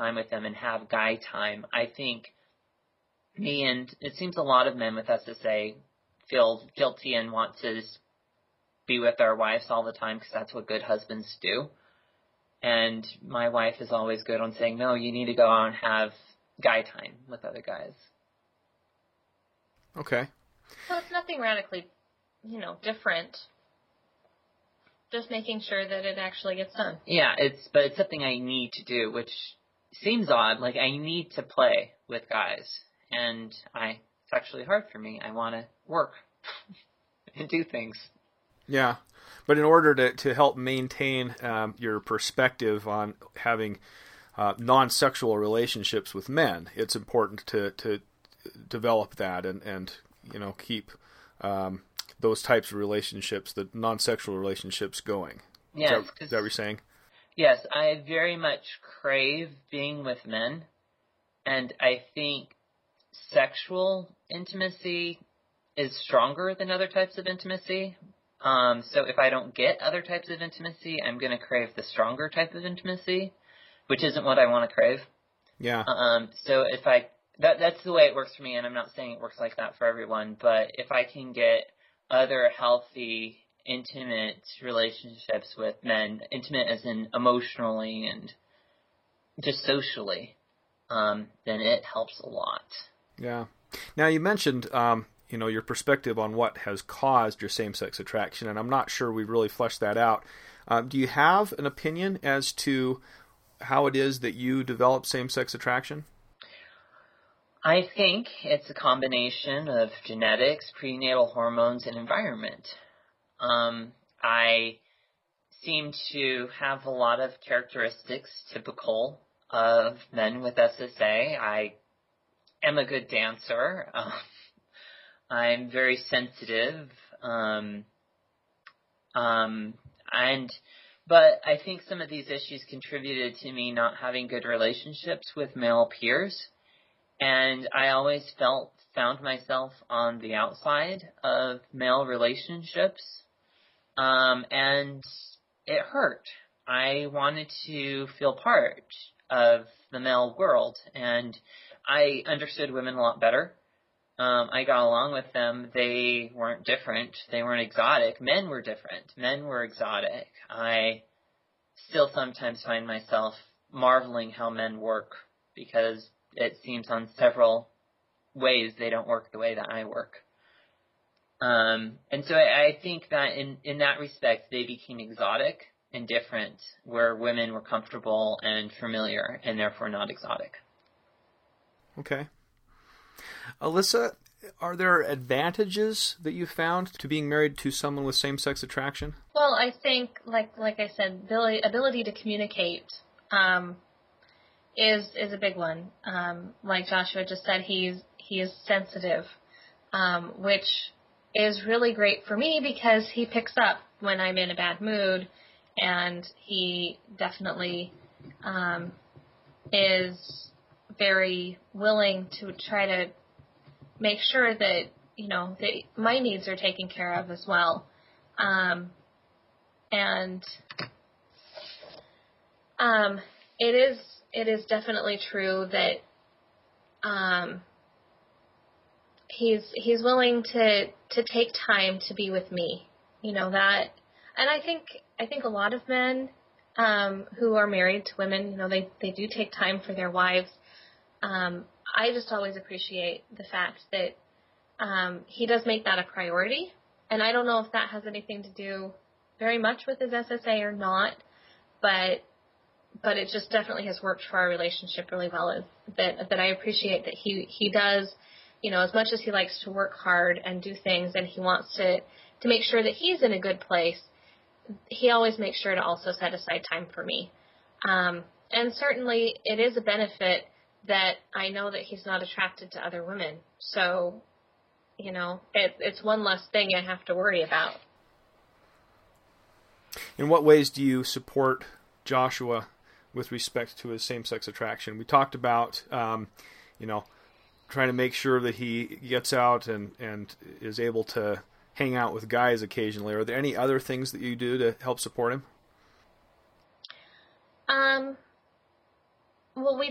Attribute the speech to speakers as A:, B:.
A: time with them and have guy time. I think me and it seems a lot of men with SSA feel guilty and want to just be with our wives all the time because that's what good husbands do. And my wife is always good on saying, no, you need to go out and have guy time with other guys.
B: Okay.
C: Well, it's nothing radically, different. Just making sure that it actually gets done.
A: Yeah, but it's something I need to do, which seems odd. Like, I need to play with guys, and it's actually hard for me. I want to work and do things.
B: Yeah, but in order to help maintain your perspective on having non-sexual relationships with men, it's important to develop that and keep those types of relationships, the non-sexual relationships, going.
A: Yes.
B: Is that what you're saying?
A: Yes, I very much crave being with men, and I think sexual intimacy is stronger than other types of intimacy. So if I don't get other types of intimacy, I'm going to crave the stronger type of intimacy, which isn't what I want to crave.
B: Yeah.
A: So if that's the way it works for me, and I'm not saying it works like that for everyone, but if I can get other healthy, intimate relationships with men, intimate as in emotionally and just socially, then it helps a lot.
B: Yeah. Now, you mentioned, your perspective on what has caused your same-sex attraction, and I'm not sure we've really fleshed that out. Do you have an opinion as to how it is that you develop same-sex attraction?
A: I think it's a combination of genetics, prenatal hormones, and environment. I seem to have a lot of characteristics typical of men with SSA. I am a good dancer. I'm very sensitive. But I think some of these issues contributed to me not having good relationships with male peers. And I always found myself on the outside of male relationships. And it hurt. I wanted to feel part of the male world, and I understood women a lot better. I got along with them. They weren't different. They weren't exotic. Men were different. Men were exotic. I still sometimes find myself marveling how men work, because it seems on several ways they don't work the way that I work. And so I think that in that respect, they became exotic and different, where women were comfortable and familiar and therefore not exotic.
B: Okay. Alyssa, are there advantages that you found to being married to someone with same-sex attraction?
C: Well, I think, like I said, ability to communicate is a big one. Like Joshua just said, he is sensitive, which is really great for me because he picks up when I'm in a bad mood, and he definitely is very willing to try to make sure that, that my needs are taken care of as well. And it is definitely true that he's willing to take time to be with me. That, and I think a lot of men who are married to women, they do take time for their wives. I just always appreciate the fact that he does make that a priority, and I don't know if that has anything to do very much with his SSA or not, but it just definitely has worked for our relationship really well. That I appreciate that he does, as much as he likes to work hard and do things, and he wants to make sure that he's in a good place, he always makes sure to also set aside time for me. And certainly it is a benefit that I know that he's not attracted to other women. So, it's one less thing I have to worry about.
B: In what ways do you support Joshua with respect to his same-sex attraction? We talked about, trying to make sure that he gets out and is able to hang out with guys occasionally. Are there any other things that you do to help support him?
C: Well, we